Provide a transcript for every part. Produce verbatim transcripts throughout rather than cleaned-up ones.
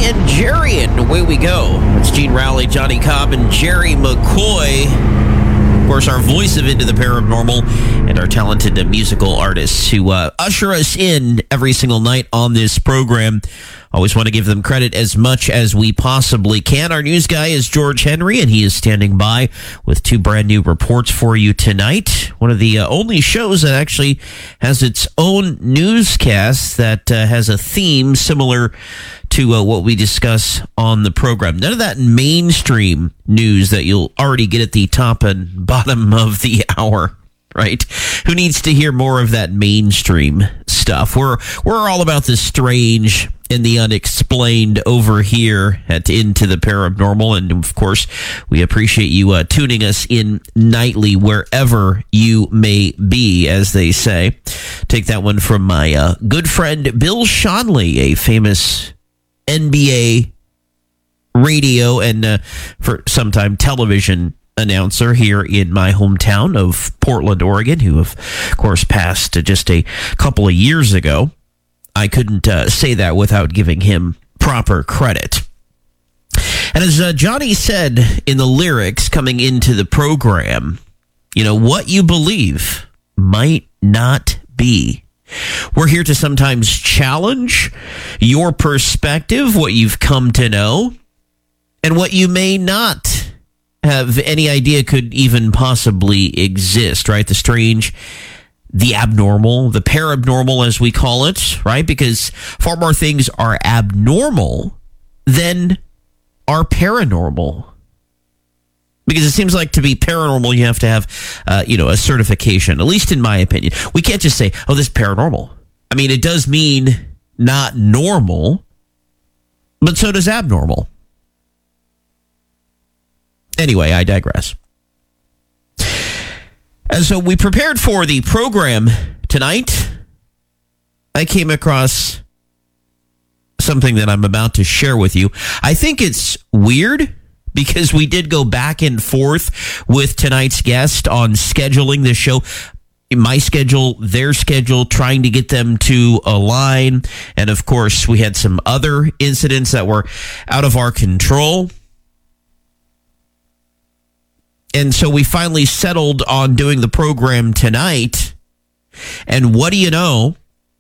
and Jerry, and away we go. It's Gene Rowley, Johnny Cobb, and Jerry McCoy. Of course, our voice of Into the Paranormal and our talented uh, musical artists who uh, usher us in every single night on this program. Always want to give them credit as much as we possibly can. Our news guy is George Henry, and he is standing by with two brand new reports for you tonight. One of the uh, only shows that actually has its own newscast that uh, has a theme similar to uh, what we discuss on the program. None of that mainstream news that you'll already get at the top and bottom of the hour. Right? Who needs to hear more of that mainstream stuff? We're we're all about the strange and the unexplained over here at Into the Paranormal, and of course, we appreciate you uh, tuning us in nightly wherever you may be, as they say. Take that one from my uh, good friend Bill Schonely, a famous N B A radio and uh, for some time television announcer here in my hometown of Portland, Oregon, who of course passed just a couple of years ago. I couldn't uh, say that without giving him proper credit. And as uh, Johnny said in the lyrics coming into the program, you know, what you believe might not be. We're here to sometimes challenge your perspective, what you've come to know, and what you may not have any idea could even possibly exist, right? The strange, the abnormal, the parabnormal, as we call it, right? Because far more things are abnormal than are paranormal. Because it seems like to be paranormal, you have to have, uh, you know, a certification, at least in my opinion. We can't just say, oh, this is paranormal. I mean, it does mean not normal, but so does abnormal. Anyway, I digress. And so we prepared for the program tonight. I came across something that I'm about to share with you. I think it's weird because we did go back and forth with tonight's guest on scheduling this show. My schedule, their schedule, trying to get them to align. And of course, we had some other incidents that were out of our control. And so we finally settled on doing the program tonight. And what do you know?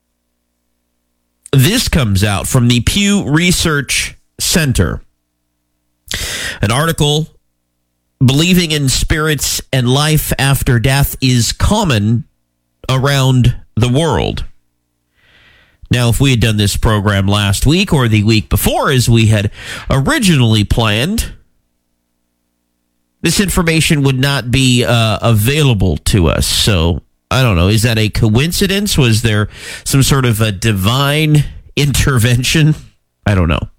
This comes out from the Pew Research Center. An article, Believing in Spirits and Life After Death is Common Around the World. Now, if we had done this program last week or the week before, as we had originally planned, this information would not be uh, available to us. So, I don't know. Is that a coincidence? Was there some sort of a divine intervention? I don't know.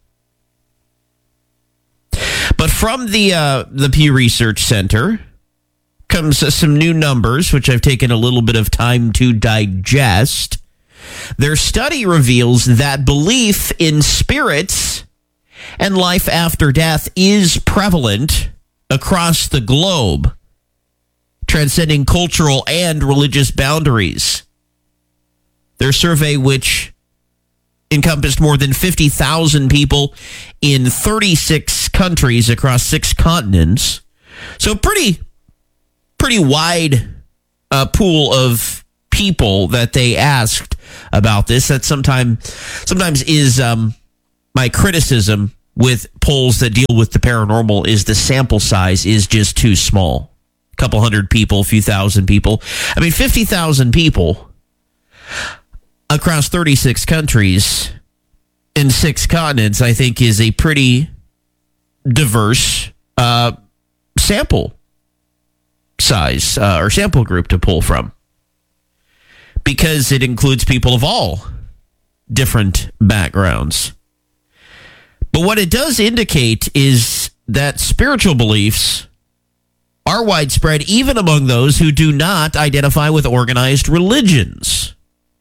But from the uh, the Pew Research Center comes uh, some new numbers, which I've taken a little bit of time to digest. Their study reveals that belief in spirits and life after death is prevalent across the globe, transcending cultural and religious boundaries. Their survey, which encompassed more than fifty thousand people in thirty-six countries across six continents, so pretty, pretty wide uh, pool of people that they asked about this. That sometimes, sometimes is um, my criticism with polls that deal with the paranormal is the sample size is just too small. A couple hundred people, a few thousand people. I mean, fifty thousand people across thirty-six countries in six continents, I think, is a pretty diverse uh, sample size uh, or sample group to pull from, because it includes people of all different backgrounds. But what it does indicate is that spiritual beliefs are widespread even among those who do not identify with organized religions.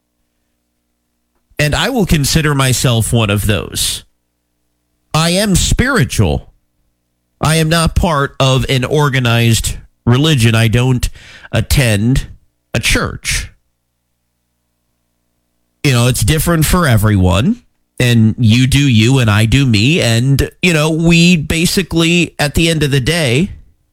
And I will consider myself one of those. I am spiritual. I am not part of an organized religion. I don't attend a church. You know, it's different for everyone. And you do you and I do me. And, you know, we basically, at the end of the day,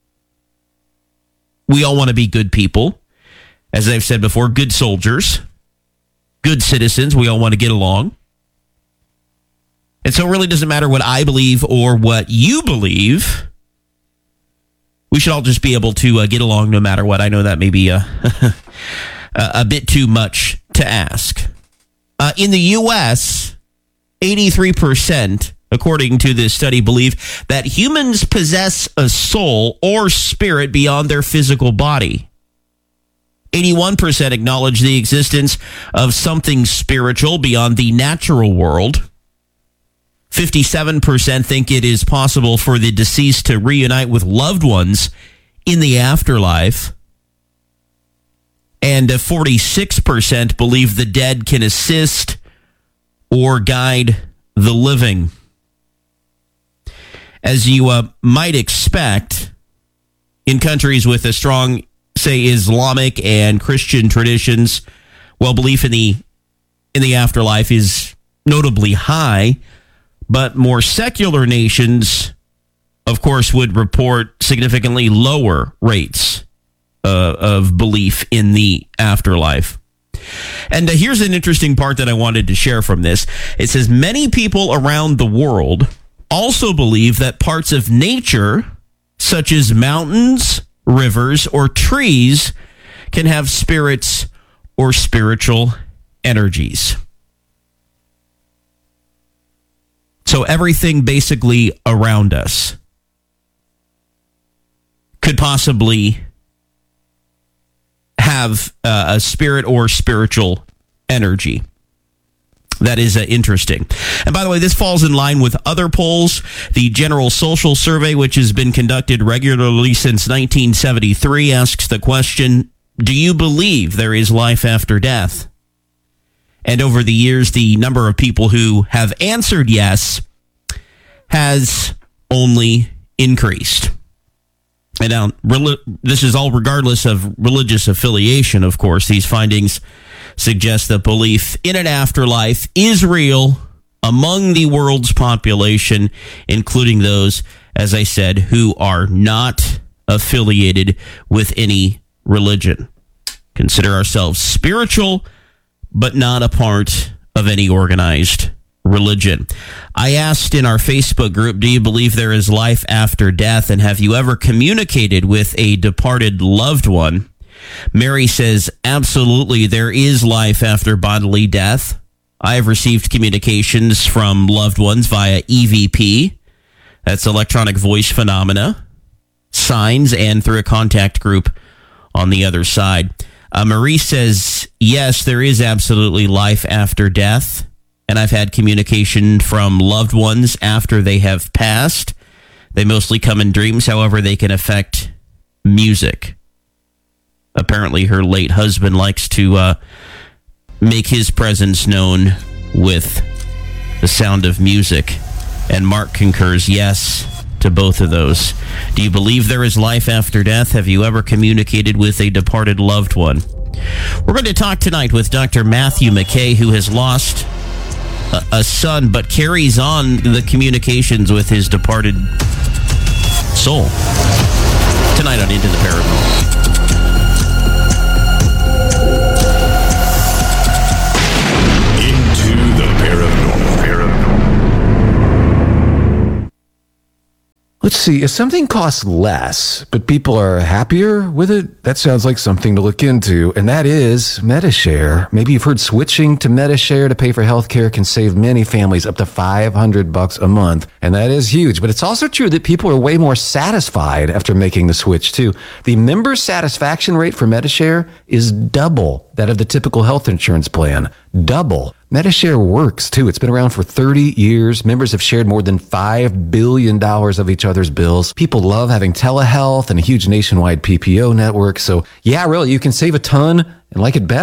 we all want to be good people. As I've said before, good soldiers, good citizens. We all want to get along. And so it really doesn't matter what I believe or what you believe. We should all just be able to uh, get along no matter what. I know that may be a, a bit too much to ask. Uh, in the U S, eighty-three percent, according to this study, believe that humans possess a soul or spirit beyond their physical body. eighty-one percent acknowledge the existence of something spiritual beyond the natural world. fifty-seven percent think it is possible for the deceased to reunite with loved ones in the afterlife. And forty-six percent believe the dead can assist or guide the living. As you uh, might expect, in countries with a strong, say, Islamic and Christian traditions, well, belief in the in the afterlife is notably high. But more secular nations, of course, would report significantly lower rates uh, of belief in the afterlife. And uh, here's an interesting part that I wanted to share from this. It says many people around the world also believe that parts of nature, such as mountains, rivers, or trees, can have spirits or spiritual energies. So everything basically around us could possibly have uh, a spirit or spiritual energy. That is uh, interesting. And by the way, this falls in line with other polls. The General Social Survey, which has been conducted regularly since nineteen seventy-three, asks the question, do you believe there is life after death? And over the years, the number of people who have answered yes has only increased. And now, this is all regardless of religious affiliation, of course. These findings suggest that belief in an afterlife is real among the world's population, including those, as I said, who are not affiliated with any religion. Consider ourselves spiritual, but not a part of any organized religion. I asked in our Facebook group, do you believe there is life after death? And have you ever communicated with a departed loved one? Mary says, absolutely, there is life after bodily death. I have received communications from loved ones via E V P. That's electronic voice phenomena, signs, and through a contact group on the other side. Uh, Marie says, yes, there is absolutely life after death, and I've had communication from loved ones after they have passed. They mostly come in dreams, however, they can affect music. Apparently, her late husband likes to uh, make his presence known with the sound of music, and Mark concurs, yes, to both of those. Do you believe there is life after death? Have you ever communicated with a departed loved one? We're going to talk tonight with Doctor Matthew McKay, who has lost a, a son, but carries on the communications with his departed soul. Tonight on Into the Paranormal. Into the Paranormal. Paranormal. Let's see, if something costs less, but people are happier with it, that sounds like something to look into, and that is Medi-Share. Maybe you've heard switching to Medi-Share to pay for healthcare can save many families up to five hundred bucks a month, and that is huge. But it's also true that people are way more satisfied after making the switch, too. The member satisfaction rate for Medi-Share is double that of the typical health insurance plan. Double. Medi-Share works, too. It's been around for thirty years. Members have shared more than five billion dollars of each other's bills. People love having telehealth and a huge nationwide P P O network. So, yeah, really, you can save a ton and like it better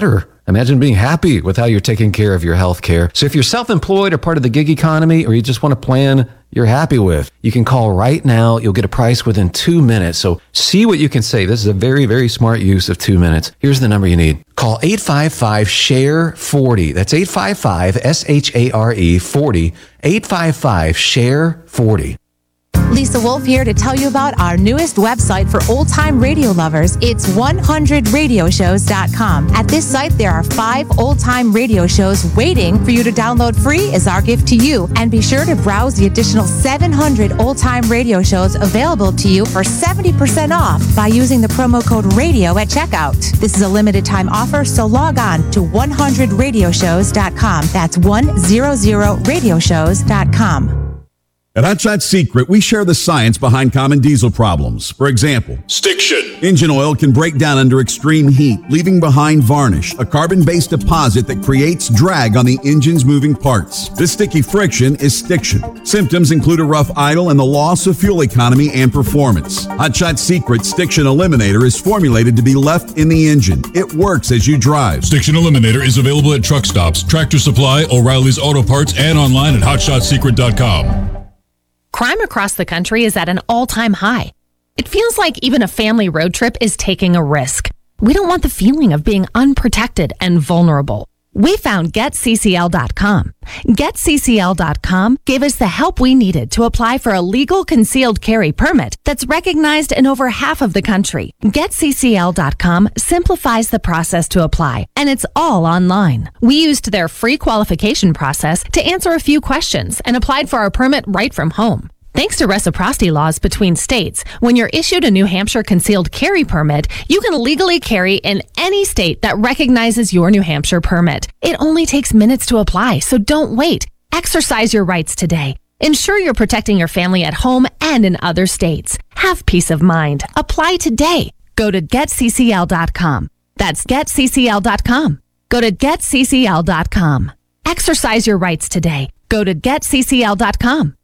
Imagine being happy with how you're taking care of your health care. So if you're self-employed or part of the gig economy, or you just want a plan you're happy with, you can call right now. You'll get a price within two minutes. So see what you can save. This is a very, very smart use of two minutes. Here's the number you need. Call eight five five, S H A R E, forty. That's eight five five, S H A R E, forty. eight five five, S H A R E, forty. Lisa Wolf here to tell you about our newest website for old-time radio lovers. It's one hundred radio shows dot com. At this site, there are five old-time radio shows waiting for you to download free as our gift to you. And be sure to browse the additional seven hundred old-time radio shows available to you for seventy percent off by using the promo code RADIO at checkout. This is a limited-time offer, so log on to one hundred radio shows dot com. That's one hundred radio shows dot com. At Hot Shot Secret, we share the science behind common diesel problems. For example, Stiction. engine oil can break down under extreme heat, leaving behind varnish, a carbon-based deposit that creates drag on the engine's moving parts. This sticky friction is stiction. Symptoms include a rough idle and the loss of fuel economy and performance. Hot Shot Secret Stiction Eliminator is formulated to be left in the engine. It works as you drive. Stiction Eliminator is available at truck stops, Tractor Supply, O'Reilly's Auto Parts, and online at hot shot secret dot com. Crime across the country is at an all-time high. It feels like even a family road trip is taking a risk. We don't want the feeling of being unprotected and vulnerable. We found get C C L dot com. get C C L dot com gave us the help we needed to apply for a legal concealed carry permit that's recognized in over half of the country. get C C L dot com simplifies the process to apply, and it's all online. We used their free qualification process to answer a few questions and applied for our permit right from home. Thanks to reciprocity laws between states, when you're issued a New Hampshire concealed carry permit, you can legally carry in any state that recognizes your New Hampshire permit. It only takes minutes to apply, so don't wait. Exercise your rights today. Ensure you're protecting your family at home and in other states. Have peace of mind. Apply today. Go to get C C L dot com. That's get C C L dot com. Go to get C C L dot com. Exercise your rights today. Go to get C C L dot com.